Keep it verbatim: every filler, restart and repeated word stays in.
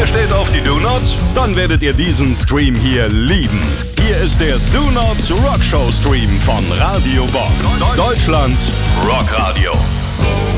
steht auf die Do-Nots? Dann werdet ihr diesen Stream hier lieben. Hier ist der Do-Nots Rockshow Stream von Radio Bob. Deutschlands Rockradio.